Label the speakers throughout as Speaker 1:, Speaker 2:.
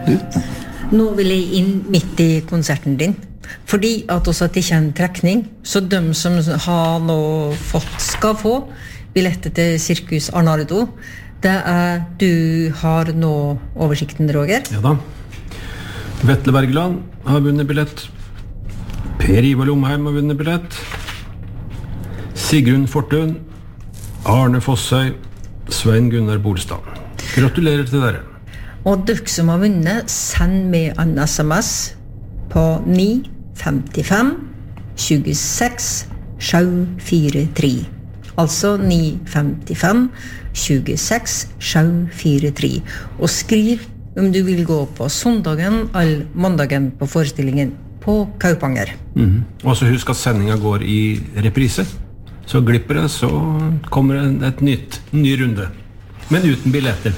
Speaker 1: Du?
Speaker 2: Nå vil jeg inn midt I konserten din. Fordi at også at det ikke en trekning, så de som har nå skal få billetter til Cirkus Arnardo, det du har nå oversikten, Roger.
Speaker 3: Ja da. Vetle Bergland har vunnet billett. Per Ivar Lomheim har vunnet billett. Sigrun Fortun, Arne Fossøy, Svein Gunnar Bolstad. Gratulerer til dere.
Speaker 2: Og dere som har vunnet, send med en SMS på 955 26 743. Altså 955 26 743. Og skriv om du vil gå på søndagen eller mandagen på forestillingen på Kaupanger.
Speaker 3: Og så husk at sendingen går I reprise. Så glipper det, så kommer det et ny runde. Men uten billetter.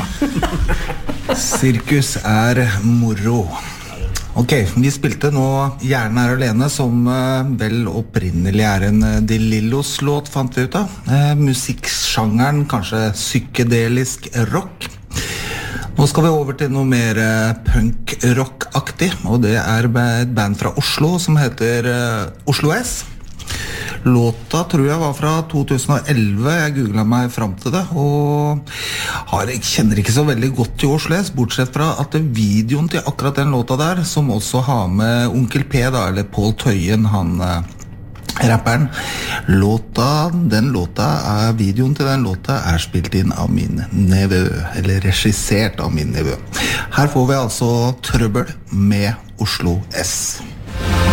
Speaker 1: Sirkus moro. Ok, vi spilte nå Gjerne alene, som vel opprinnelig en De Lillos låt, fant vi ut av. Musikksjangeren, kanskje psykedelisk rock. Nå skal vi over til noe mer punk-rock-aktig, og det et band fra Oslo som heter Oslo S. Låta tror jeg var fra 2011, jeg googlet meg frem til det, og kjenner ikke så veldig godt til Oslo S, bortsett fra at videoen til akkurat den låta der, som også har med Onkel P da, eller Paul Tøyen, han rapperen, videoen til den låta spilt inn av min nevø, eller regissert av min nevø. Her får vi altså Trøbbel med Oslo S.